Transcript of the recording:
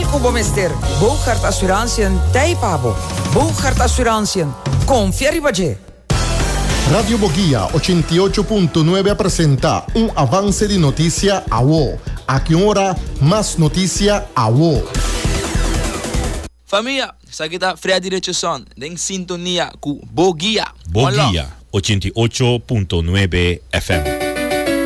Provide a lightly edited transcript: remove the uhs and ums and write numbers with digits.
kubo mister. Bogart Assurantie Taipabo. Bogart Assurantie. Confiere Baje. Radio Boguía 88.9 presenta un avance de noticia a WO. A qué hora más noticia a WO. Família, sa kita Freddy Richardson en sintonia con Boguía. Boguía 88.9 FM.